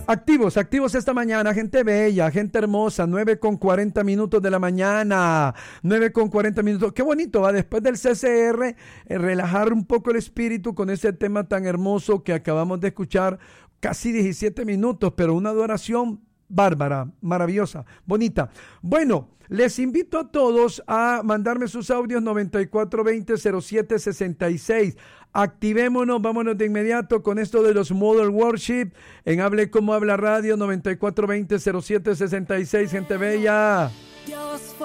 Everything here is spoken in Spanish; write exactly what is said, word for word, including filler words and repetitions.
Activos, activos esta mañana, gente bella, gente hermosa, nueve con cuarenta minutos de la mañana, nueve con cuarenta minutos, qué bonito, va, después del C C R, eh, relajar un poco el espíritu con ese tema tan hermoso que acabamos de escuchar, casi diecisiete minutos, pero una adoración bárbara, maravillosa, bonita. Bueno, les invito a todos a mandarme sus audios noventa y cuatro veinte cero siete sesenta y seis. Activémonos, vámonos de inmediato con esto de los Model Worship en Hable Como Habla Radio noventa y cuatro veinte cero siete sesenta y seis, gente bella. Dios